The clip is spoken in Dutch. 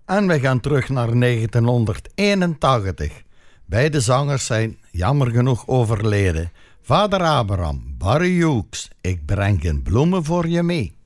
En we gaan terug naar 1981. Beide zangers zijn jammer genoeg overleden. Vader Abraham, Barry Hughes, ik breng geen bloemen voor je mee.